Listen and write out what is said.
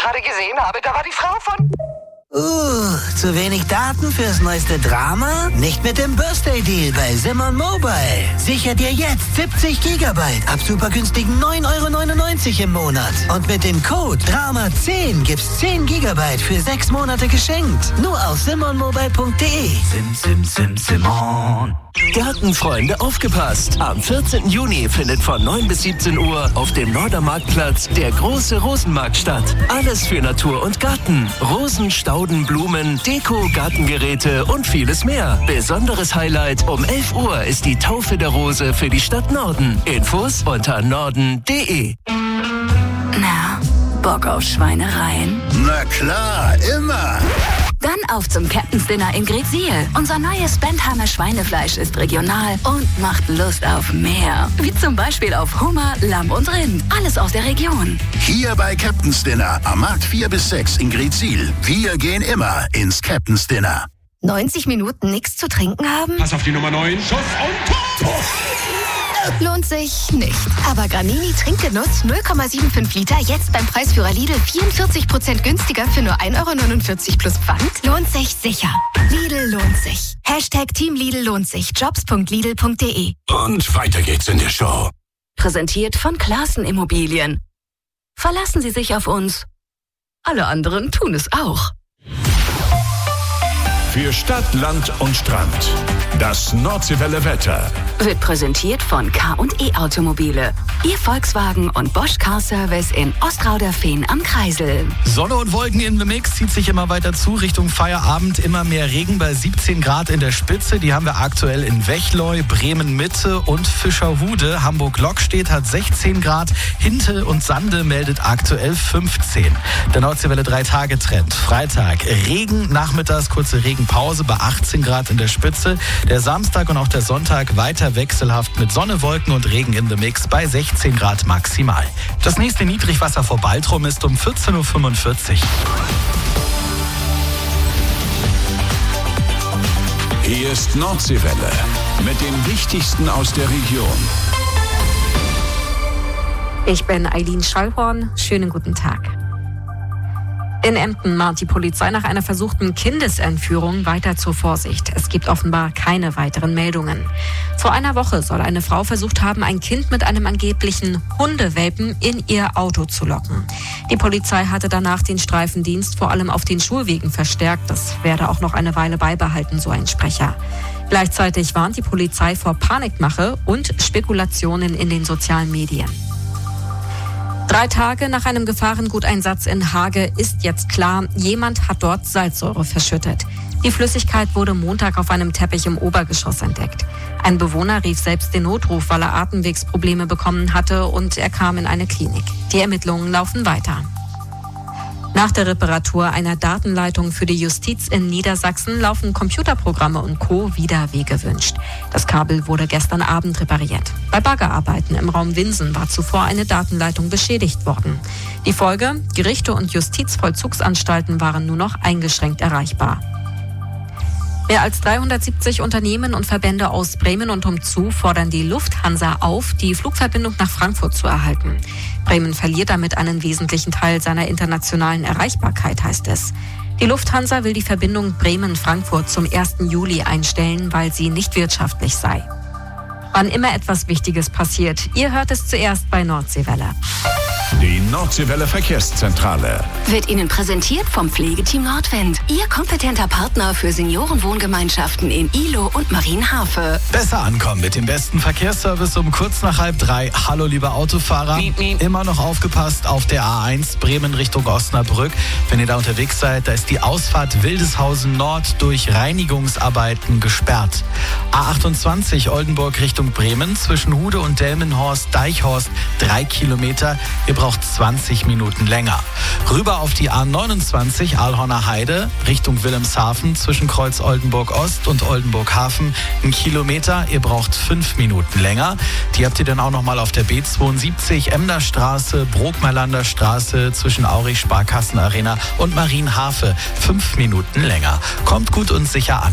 gerade gesehen habe, da war die Frau von... Zu wenig Daten fürs neueste Drama? Nicht mit dem Birthday Deal bei Simon Mobile. Sicher dir jetzt 70 Gigabyte ab super günstigen 9,99 € im Monat. Und mit dem Code DRAMA10 gibt's 10 Gigabyte für 6 Monate geschenkt. Nur auf simonmobile.de. Simon. Gartenfreunde, aufgepasst! Am 14. Juni findet von 9 bis 17 Uhr auf dem Nordermarktplatz der große Rosenmarkt statt. Alles für Natur und Garten. Rosen, Stauden, Blumen, Deko, Gartengeräte und vieles mehr. Besonderes Highlight: um 11 Uhr ist die Taufe der Rose für die Stadt Norden. Infos unter norden.de. Na, Bock auf Schweinereien? Na klar, immer! Dann auf zum Captain's Dinner in Greetsiel. Unser neues Bentheimer Schweinefleisch ist regional und macht Lust auf mehr. Wie zum Beispiel auf Hummer, Lamm und Rind. Alles aus der Region. Hier bei Captain's Dinner am Markt 4 bis 6 in Greetsiel. Wir gehen immer ins Captain's Dinner. 90 Minuten nichts zu trinken haben? Pass auf die Nummer 9. Schuss und Tor! Lohnt sich nicht. Aber Granini Trinkgenuss 0,75 Liter jetzt beim Preisführer Lidl 44% günstiger für nur 1,49 € plus Pfand. Lohnt sich sicher. Lidl lohnt sich. Hashtag Team Lidl lohnt sich. Jobs.lidl.de. Und weiter geht's in der Show. Präsentiert von Classen Immobilien. Verlassen Sie sich auf uns. Alle anderen tun es auch. Für Stadt, Land und Strand. Das Nordseewelle Wetter Wird präsentiert von K&E Automobile. Ihr Volkswagen und Bosch Car Service in Ostrauderfehn am Kreisel. Sonne und Wolken in the Mix, zieht sich immer weiter zu Richtung Feierabend. Immer mehr Regen bei 17 Grad in der Spitze. Die haben wir aktuell in Wechleu, Bremen Mitte und Fischerhude. Hamburg-Lockstedt hat 16 Grad. Hinte und Sande meldet aktuell 15. Der Nordseewelle 3-Tage-Trend. Freitag Regen, nachmittags kurze Regenpause bei 18 Grad in der Spitze. Der Samstag und auch der Sonntag weiter wechselhaft mit Sonne, Wolken und Regen in the Mix bei 16 Grad maximal. Das nächste Niedrigwasser vor Baltrum ist um 14:45 Uhr. Hier ist Nordseewelle mit dem Wichtigsten aus der Region. Ich bin Eileen Schallhorn. Schönen guten Tag. In Emden mahnt die Polizei nach einer versuchten Kindesentführung weiter zur Vorsicht. Es gibt offenbar keine weiteren Meldungen. Vor einer Woche soll eine Frau versucht haben, ein Kind mit einem angeblichen Hundewelpen in ihr Auto zu locken. Die Polizei hatte danach den Streifendienst vor allem auf den Schulwegen verstärkt. Das werde auch noch eine Weile beibehalten, so ein Sprecher. Gleichzeitig warnt die Polizei vor Panikmache und Spekulationen in den sozialen Medien. 3 Tage nach einem Gefahrenguteinsatz in Hage ist jetzt klar, jemand hat dort Salzsäure verschüttet. Die Flüssigkeit wurde Montag auf einem Teppich im Obergeschoss entdeckt. Ein Bewohner rief selbst den Notruf, weil er Atemwegsprobleme bekommen hatte, und er kam in eine Klinik. Die Ermittlungen laufen weiter. Nach der Reparatur einer Datenleitung für die Justiz in Niedersachsen laufen Computerprogramme und Co. wieder wie gewünscht. Das Kabel wurde gestern Abend repariert. Bei Baggerarbeiten im Raum Winsen war zuvor eine Datenleitung beschädigt worden. Die Folge: Gerichte und Justizvollzugsanstalten waren nur noch eingeschränkt erreichbar. Mehr als 370 Unternehmen und Verbände aus Bremen und umzu fordern die Lufthansa auf, die Flugverbindung nach Frankfurt zu erhalten. Bremen verliert damit einen wesentlichen Teil seiner internationalen Erreichbarkeit, heißt es. Die Lufthansa will die Verbindung Bremen-Frankfurt zum 1. Juli einstellen, weil sie nicht wirtschaftlich sei. Wann immer etwas Wichtiges passiert, ihr hört es zuerst bei Nordseewelle. Die Nordseewelle Verkehrszentrale Wird Ihnen präsentiert vom Pflegeteam Nordwind. Ihr kompetenter Partner für Seniorenwohngemeinschaften in Ihlow und Marienhafe. Besser ankommen mit dem besten Verkehrsservice um kurz nach 2:30. Hallo liebe Autofahrer, immer noch aufgepasst auf der A1 Bremen Richtung Osnabrück. Wenn ihr da unterwegs seid, da ist die Ausfahrt Wildeshausen Nord durch Reinigungsarbeiten gesperrt. A28 Oldenburg Richtung Bremen zwischen Hude und Delmenhorst-Deichhorst 3 Kilometer. Ihr braucht 20 Minuten länger. Rüber auf die A29 Aalhorner Heide Richtung Wilhelmshaven zwischen Kreuz Oldenburg Ost und Oldenburg Hafen 1 Kilometer. Ihr braucht 5 Minuten länger. Die habt ihr dann auch nochmal auf der B72 Emder Straße, Brokmerlander Straße zwischen Aurich Sparkassenarena und Marienhafe 5 Minuten länger. Kommt gut und sicher an.